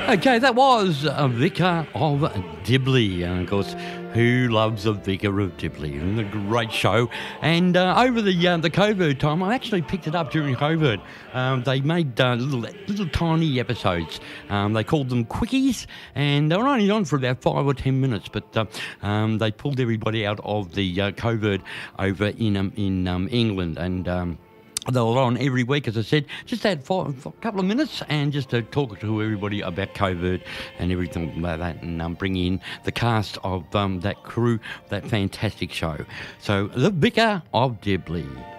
Okay, that was Vicar of Dibley. And of course, who loves a Vicar of Dibley? And a great show. And over the COVID time, I actually picked it up during COVID. They made little tiny episodes. They called them quickies, and they were only on for about 5 or 10 minutes. But they pulled everybody out of the COVID over in England, and they were on every week, as I said, just had for a couple of minutes and just to talk to everybody about COVID and everything like that, and bring in the cast of that crew, that fantastic show. So, The Vicar of Dibley.